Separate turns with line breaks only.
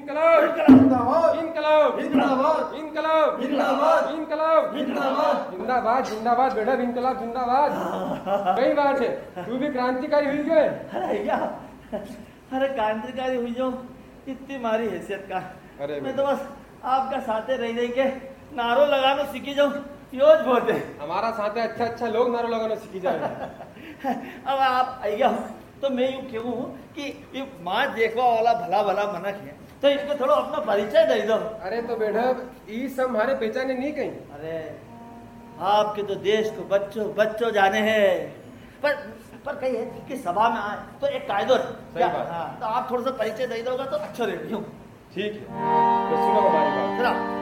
इनकलाब
जिंदाबाद
इनकलाब
जिंदाबाद
इनकलाब
जिंदाबाद
इनकलाब
जिंदाबाद
जिंदाबाद जिंदाबाद बेटा इनकलाब जिंदाबाद। कई बात है तू भी क्रांतिकारी हुई क्यों है?
अरे क्रांतिकारी हुई जो इतनी मारी हैसियत का।
अरे
मैं तो बस आपका साथे रह रही के नारो लगाना सीखी जाऊँ योज बहुत है।
हमारा साथ है अच्छा लोग नारो लगाना सीखी जाए।
अब आप आइया हो तो मैं यूँ कहूँ कि ये माँ देखवा वाला भला भला मनक है तो इनको थोड़ा अपना परिचय दे दो।
अरे तो बेटा ये सब हमारे पहचाने नहीं कहीं।
अरे आपके तो देश को बच्चों बच्चों जाने हैं पर कही है कि सभा में आए तो एक कायदो है।
सही बात।
हाँ तो आप थोड़ा सा परिचय दे दोगे तो अच्छा रहेगा।
ठीक है तो सुनो हमारी बात।
जरा